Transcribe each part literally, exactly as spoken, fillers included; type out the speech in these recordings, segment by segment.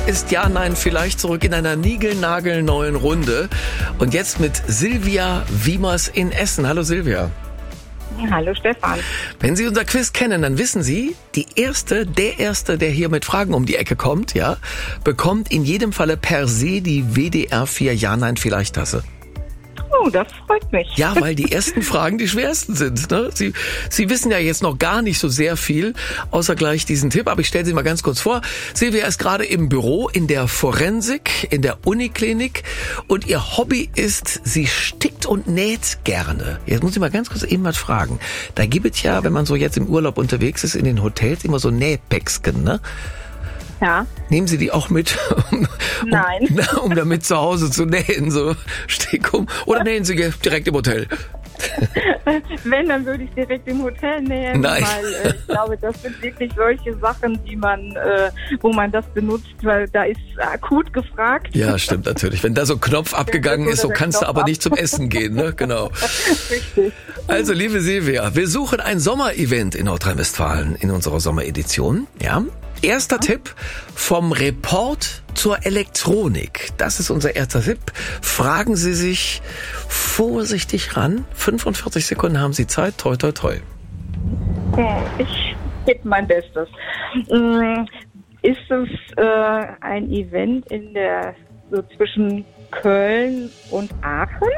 ist Ja, Nein, vielleicht zurück in einer niegelnagelneuen Runde. Und jetzt mit Silvia Wiemers in Essen. Hallo Silvia. Hallo Stefan. Wenn Sie unser Quiz kennen, dann wissen Sie, die Erste, der Erste, der hier mit Fragen um die Ecke kommt, ja, bekommt in jedem Falle per se die W D R vier Ja, Nein, vielleicht Tasse. Oh, das freut mich. Ja, weil die ersten Fragen die schwersten sind. Ne? Sie, Sie wissen ja jetzt noch gar nicht so sehr viel, außer gleich diesen Tipp. Aber ich stelle Sie mal ganz kurz vor. Silvia ist gerade im Büro, in der Forensik, in der Uniklinik. Und ihr Hobby ist, sie stickt und näht gerne. Jetzt muss ich mal ganz kurz eben was fragen. Da gibt es ja, wenn man so jetzt im Urlaub unterwegs ist, in den Hotels immer so Nähpäcksken, ne? Ja. Nehmen Sie die auch mit, um, Nein. um, um damit zu Hause zu nähen, so Stickum? Oder nähen Sie direkt im Hotel? Wenn, dann würde ich direkt im Hotel nähen, Nein. weil äh, ich glaube, das sind wirklich solche Sachen, die man, äh, wo man das benutzt, weil da ist akut gefragt. Ja, stimmt natürlich. Wenn da so ein Knopf abgegangen ist, so kannst du aber nicht zum Essen gehen, ne? Genau. Richtig. Also, liebe Silvia, wir suchen ein Sommerevent in Nordrhein-Westfalen in unserer Sommeredition, ja? Erster ja. Tipp, vom Report zur Elektronik. Das ist unser erster Tipp. Fragen Sie sich vorsichtig ran. fünfundvierzig Sekunden haben Sie Zeit. Toi, toi, toi. Ich gebe mein Bestes. Ist es äh, ein Event in der, so zwischen Köln und Aachen?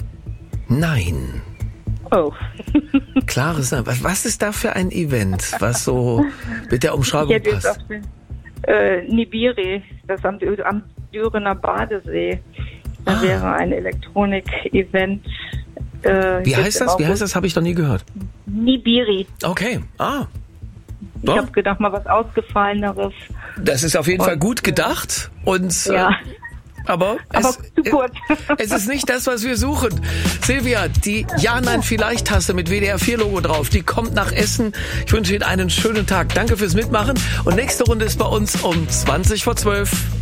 Nein. Oh. Klares Nein. Was ist da für ein Event, was so mit der Umschreibung ich hätte passt? Jetzt auf den, äh, Nibiri, das am, am Dürener Badesee. Da ah. wäre ein Elektronik-Event. Äh, Wie heißt das? Wie heißt das? Habe ich noch nie gehört. Nibiri. Okay. Ah. Ich habe gedacht, mal was Ausgefalleneres. Das ist auf jeden und, Fall gut gedacht. Und ja. Äh, Aber, Aber es, zu kurz. es ist nicht das, was wir suchen. Silvia, die Ja-Nein-Vielleicht-Tasse mit W D R vier Logo drauf, die kommt nach Essen. Ich wünsche Ihnen einen schönen Tag. Danke fürs Mitmachen. Und nächste Runde ist bei uns um zwanzig vor zwölf.